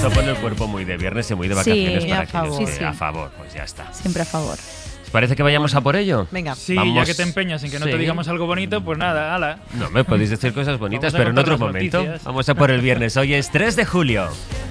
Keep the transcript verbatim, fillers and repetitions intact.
Esto pone el cuerpo muy de viernes y muy de vacaciones Sí, para a aquellos favor. que- Sí, sí. a favor, pues ya está. Siempre a favor. ¿Os parece que vayamos a por ello? Venga. Sí, Vamos. ya que te empeñas en que no Sí. te digamos algo bonito, pues nada, ala. No, me podéis decir cosas bonitas, Vamos a pero en contar otro las momento. noticias. Vamos a por el viernes. Hoy es tres de julio.